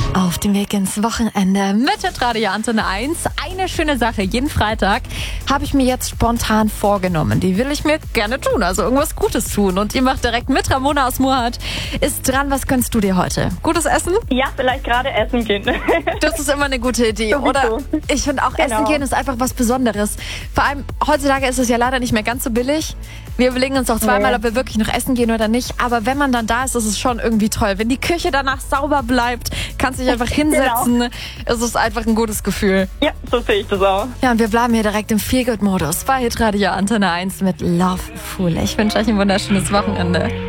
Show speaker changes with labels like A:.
A: Auf dem Weg ins Wochenende mit der Radio Antenne 1. Eine schöne Sache. Jeden Freitag habe ich mir jetzt spontan vorgenommen. Die will ich mir gerne tun, also irgendwas Gutes tun. Und ihr macht direkt mit. Ramona aus Murrhardt ist dran. Was gönnst du dir heute? Gutes Essen?
B: Ja, vielleicht gerade essen gehen.
A: Das ist immer eine gute Idee, oder? Ich finde auch, Essen gehen ist einfach was Besonderes. Vor allem, heutzutage ist es ja leider nicht mehr ganz so billig. Wir überlegen uns auch zweimal, ob wir wirklich noch essen gehen oder nicht. Aber wenn man dann da ist es schon irgendwie toll. Wenn die Küche danach sauber bleibt, kannst du dich einfach hinsetzen. Genau. Es ist einfach ein gutes Gefühl.
B: Ja, so sehe ich das auch.
A: Ja, und wir bleiben hier direkt im Feelgood-Modus bei Radio Antenne 1 mit Loveful. Ich wünsche euch ein wunderschönes Wochenende.